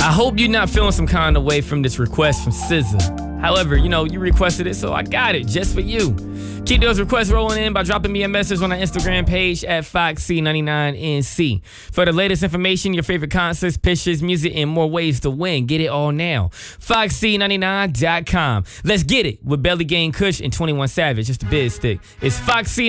I hope you're not feeling some kind of way from this request from SZA. However, you requested it, so I got it just for you. Keep those requests rolling in by dropping me a message on our Instagram page at FoxC99NC. For the latest information, your favorite concerts, pictures, music, and more ways to win, get it all now. FoxC99.com. Let's get it with Belly Gang Kush and 21 Savage. It's the Biz Stick. It's Foxy.